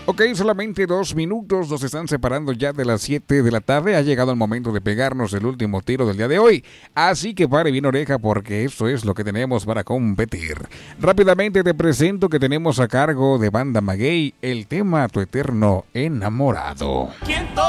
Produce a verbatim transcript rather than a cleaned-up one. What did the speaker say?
Ok, solamente dos minutos nos están separando ya de las siete de la tarde. Ha llegado el momento de pegarnos el último tiro del día de hoy. Así que pare bien oreja porque esto es lo que tenemos para competir. Rápidamente te presento que tenemos a cargo de Banda Maguey el tema Tu Eterno Enamorado. ¿Quién